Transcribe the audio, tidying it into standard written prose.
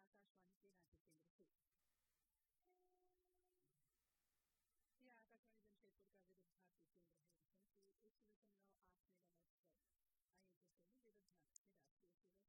आकाशवाणी के रांची केंद्र से। यह आकाशवाणी जमशेदपुर का विविध भारती केंद्र है। 101.9